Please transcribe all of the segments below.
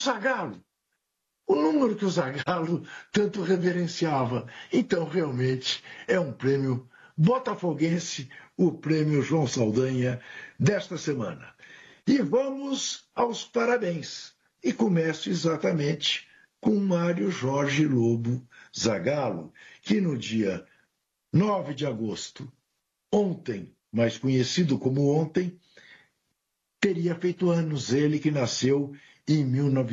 Zagallo. O número que o Zagallo tanto reverenciava. Então, realmente, é um prêmio botafoguense, o prêmio João Saldanha desta semana. E vamos aos parabéns. E começo exatamente com Mário Jorge Lobo Zagallo, que no dia 9 de agosto, ontem, mais conhecido como ontem, teria feito anos, ele que nasceu em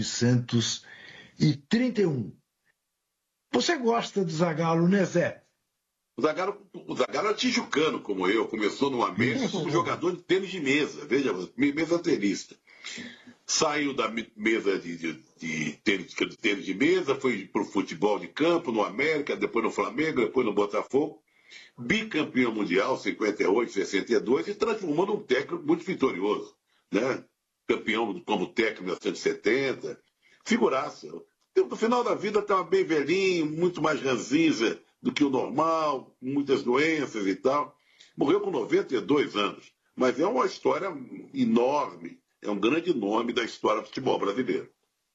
1931. Você gosta do Zagallo, né, Zé? O Zagallo é tijucano, como eu. Começou no América como jogador de tênis de mesa. Veja, mesa tenista. Saiu da mesa de tênis de mesa, foi para o futebol de campo, no América, depois no Flamengo, depois no Botafogo. Bicampeão mundial, 58, 62, e transformou num técnico muito vitorioso. Né? Campeão como técnico em 1970. Figuraça. No final da vida estava bem velhinho, muito mais ranzinza do que o normal, muitas doenças e tal. Morreu com 92 anos. Mas é uma história enorme. É um grande nome da história do futebol brasileiro.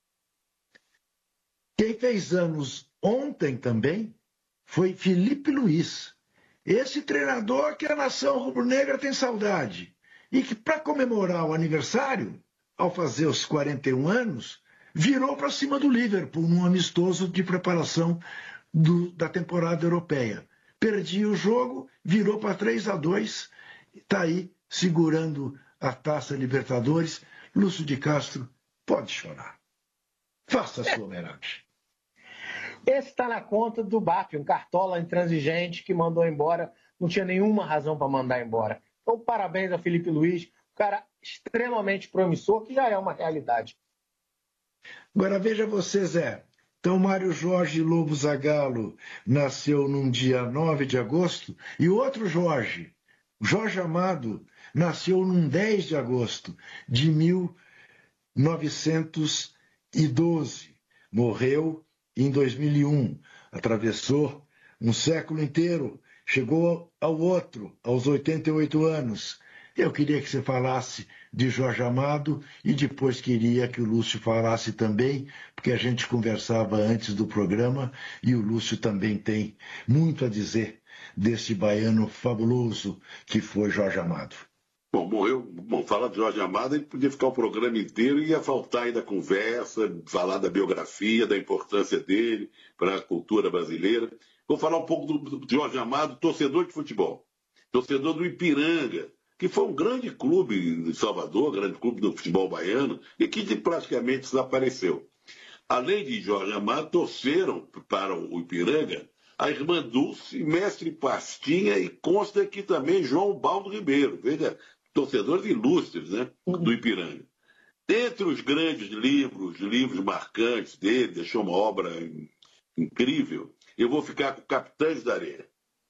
Quem fez anos ontem também foi Felipe Luiz. Esse treinador que a nação rubro-negra tem saudade. E que, para comemorar o aniversário, ao fazer os 41 anos, virou para cima do Liverpool num amistoso de preparação da temporada europeia. Perdia o jogo, virou para 3-2, está aí segurando a Taça Libertadores. Lúcio de Castro pode chorar. Faça a sua homenagem. Esse está na conta do BAP, um cartola intransigente que mandou embora, não tinha nenhuma razão para mandar embora. Então, parabéns a Felipe Luiz, um cara extremamente promissor, que já é uma realidade. Agora veja você, Zé. Então, Mário Jorge Lobo Zagallo nasceu num dia 9 de agosto, e outro Jorge, Jorge Amado, nasceu num 10 de agosto de 1912. Morreu em 2001. Atravessou um século inteiro, chegou ao outro, aos 88 anos. Eu queria que você falasse de Jorge Amado e depois queria que o Lúcio falasse também, porque a gente conversava antes do programa e o Lúcio também tem muito a dizer desse baiano fabuloso que foi Jorge Amado. Bom, morreu. Bom, falar de Jorge Amado, ele podia ficar o programa inteiro e ia faltar ainda conversa, falar da biografia, da importância dele para a cultura brasileira. Vou falar um pouco do Jorge Amado, torcedor de futebol, torcedor do Ipiranga, que foi um grande clube de Salvador, grande clube do futebol baiano, e que praticamente desapareceu. Além de Jorge Amado, torceram para o Ipiranga a irmã Dulce, mestre Pastinha, e consta aqui também João Baldo Ribeiro, veja, torcedores ilustres, né, do Ipiranga. Entre os grandes livros marcantes dele, deixou uma obra incrível, eu vou ficar com Capitães da Areia.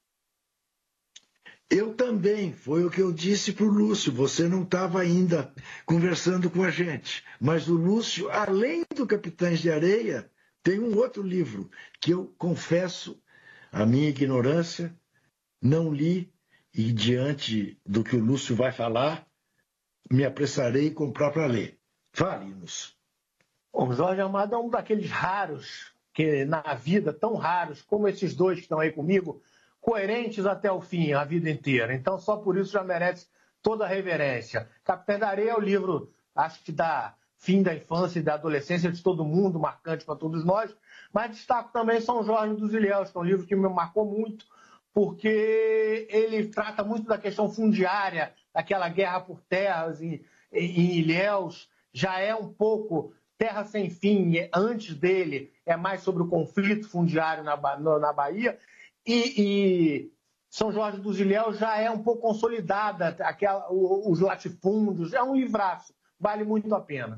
Eu também, foi o que eu disse para o Lúcio, você não estava ainda conversando com a gente, mas o Lúcio, além do Capitães de Areia, tem um outro livro que eu confesso a minha ignorância, não li, e diante do que o Lúcio vai falar, me apressarei em comprar para ler. Fale-nos. O Jorge Amado é um daqueles raros, que na vida, tão raros, como esses dois que estão aí comigo, coerentes até o fim, a vida inteira. Então, só por isso já merece toda a reverência. Capitã da Areia é o livro, acho que dá fim da infância e da adolescência de todo mundo, marcante para todos nós, mas destaco também São Jorge dos Ilhéus, que é um livro que me marcou muito, porque ele trata muito da questão fundiária, daquela guerra por terras em Ilhéus, já é um pouco Terra Sem Fim, antes dele, é mais sobre o conflito fundiário na Bahia, e São Jorge dos Ilhéus já é um pouco consolidada, os latifúndios, é um livraço, vale muito a pena.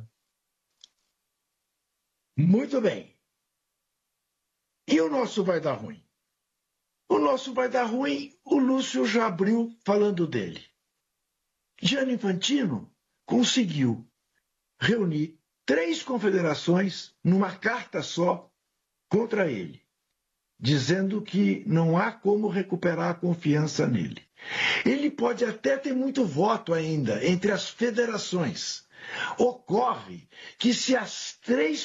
Muito bem. E o nosso vai dar ruim? O nosso vai dar ruim, o Lúcio já abriu falando dele. Gianni Infantino conseguiu reunir 3 confederações numa carta só contra ele, dizendo que não há como recuperar a confiança nele. Ele pode até ter muito voto ainda entre as federações, Ocorre que se as 3